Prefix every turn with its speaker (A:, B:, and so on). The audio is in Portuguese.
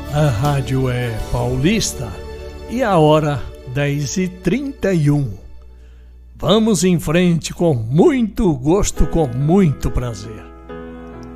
A: A rádio é paulista e a hora 10h31. Vamos em frente com muito gosto, com muito prazer.